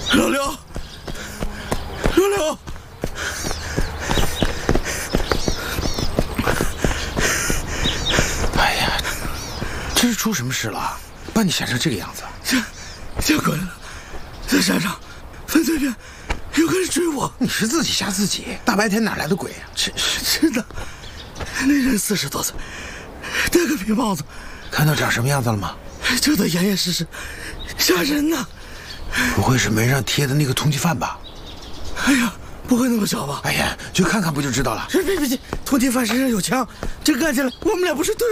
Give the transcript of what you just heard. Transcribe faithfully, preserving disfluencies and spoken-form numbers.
老刘，老刘， 哎呀，这是出什么事了？把你吓成这个样子？ 见见鬼了！在山上，分对面有个人追我。 你是自己吓自己，大白天哪来的鬼啊？真是真的，那人四十多岁，戴个皮帽子， 看到长什么样子了吗？ 就得严严实实，吓人呐！ 不会是门上贴的那个通缉犯吧？ 哎呀，不会那么小吧？ 哎呀，去看看不就知道了。 别别别，通缉犯身上有枪，这干起来我们俩不是对